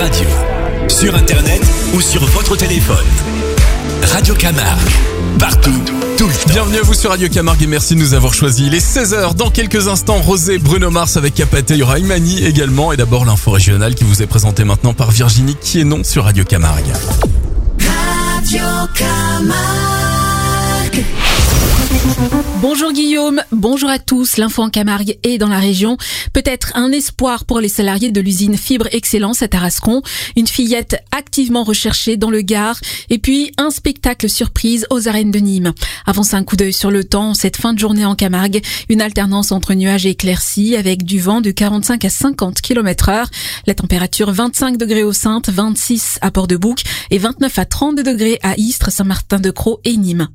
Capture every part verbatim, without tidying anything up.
radio, sur internet ou sur votre téléphone. Radio Camargue, partout, tout le temps. Bienvenue à vous sur Radio Camargue et merci de nous avoir choisis. Il est seize heures, dans quelques instants, Rosé, Bruno Mars avec Capaté, il y aura Imani également. Et d'abord l'info régionale qui vous est présentée maintenant par Virginie Quiénon sur Radio Camargue. Radio Camargue. Bonjour Guillaume, bonjour à tous. L'info en Camargue et dans la région. Peut-être un espoir pour les salariés de l'usine Fibre Excellence à Tarascon. Une fillette activement recherchée dans le Gard. Et puis un spectacle surprise aux arènes de Nîmes. Avancez un coup d'œil sur le temps. Cette fin de journée en Camargue, une alternance entre nuages et éclaircies avec du vent de quarante-cinq à cinquante kilomètres heure. La température vingt-cinq degrés au Saintes, vingt-six à Port-de-Bouc et vingt-neuf à trente-deux degrés à Istres, Saint-Martin-de-Crau et Nîmes.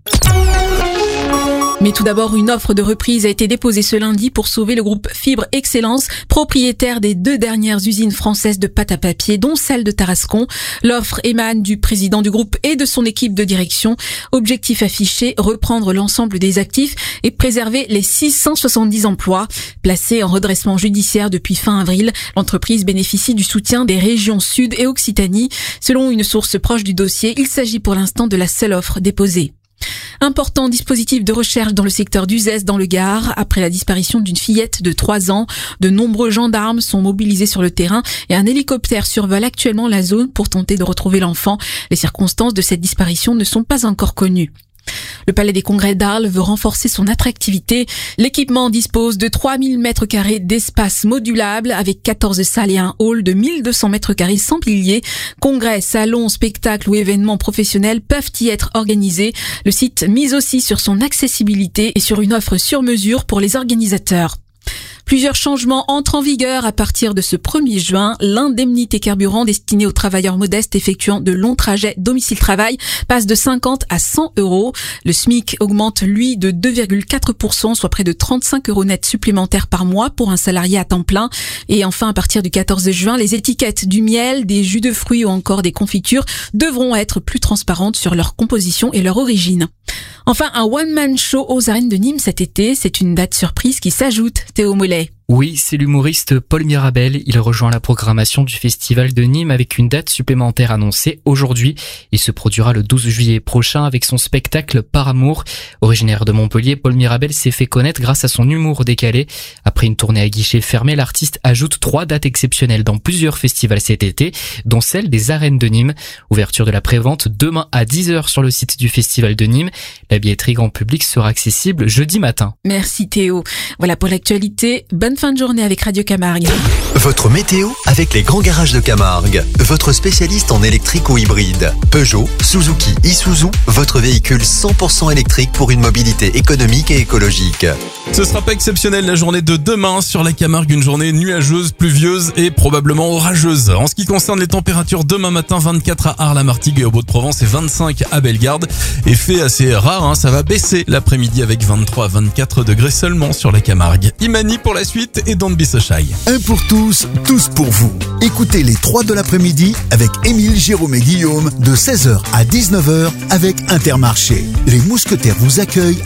Mais tout d'abord, une offre de reprise a été déposée ce lundi pour sauver le groupe Fibre Excellence, propriétaire des deux dernières usines françaises de pâte à papier, dont celle de Tarascon. L'offre émane du président du groupe et de son équipe de direction. Objectif affiché, reprendre l'ensemble des actifs et préserver les six cent soixante-dix emplois. Placée en redressement judiciaire depuis fin avril, l'entreprise bénéficie du soutien des régions Sud et Occitanie. Selon une source proche du dossier, il s'agit pour l'instant de la seule offre déposée. Important dispositif de recherche dans le secteur d'Uzès dans le Gard. Après la disparition d'une fillette de trois ans, de nombreux gendarmes sont mobilisés sur le terrain et un hélicoptère survole actuellement la zone pour tenter de retrouver l'enfant. Les circonstances de cette disparition ne sont pas encore connues. Le Palais des Congrès d'Arles veut renforcer son attractivité. L'équipement dispose de trois mille mètres carrés d'espace modulable avec quatorze salles et un hall de mille deux cents mètres carrés sans piliers. Congrès, salons, spectacles ou événements professionnels peuvent y être organisés. Le site mise aussi sur son accessibilité et sur une offre sur mesure pour les organisateurs. Plusieurs changements entrent en vigueur à partir de ce premier juin. L'indemnité carburant destinée aux travailleurs modestes effectuant de longs trajets domicile-travail passe de cinquante à cent euros. Le SMIC augmente, lui, de deux virgule quatre pour cent, soit près de trente-cinq euros net supplémentaires par mois pour un salarié à temps plein. Et enfin, à partir du quatorze juin, les étiquettes du miel, des jus de fruits ou encore des confitures devront être plus transparentes sur leur composition et leur origine. Enfin, un one-man show aux arènes de Nîmes cet été, c'est une date surprise qui s'ajoute. Théo Mollet. Oui, c'est l'humoriste Paul Mirabel. Il rejoint la programmation du Festival de Nîmes avec une date supplémentaire annoncée aujourd'hui. Il se produira le douze juillet prochain avec son spectacle Par amour. Originaire de Montpellier, Paul Mirabel s'est fait connaître grâce à son humour décalé. Après une tournée à guichet fermé, l'artiste ajoute trois dates exceptionnelles dans plusieurs festivals cet été, dont celle des arènes de Nîmes. Ouverture de la prévente demain à dix heures sur le site du Festival de Nîmes. La billetterie grand public sera accessible jeudi matin. Merci Théo. Voilà pour l'actualité. Bonne fin de journée avec Radio Camargue. Votre météo avec les grands garages de Camargue. Votre spécialiste en électrique ou hybride. Peugeot, Suzuki, Isuzu, votre véhicule cent pour cent électrique pour une mobilité économique et écologique. Ce sera pas exceptionnel la journée de demain sur la Camargue, une journée nuageuse, pluvieuse et probablement orageuse. En ce qui concerne les températures, demain matin vingt-quatre à Arles, à Martigues et au Beau-de-Provence et vingt-cinq à Bellegarde. Effet assez rare, hein, ça va baisser l'après-midi avec vingt-trois à vingt-quatre degrés seulement sur la Camargue. Imani pour la suite et Don't Be So Shy. Un pour tous, tous pour vous. Écoutez les trois de l'après-midi avec Émile, Jérôme et Guillaume de seize heures à dix-neuf heures avec Intermarché. Les mousquetaires vous accueillent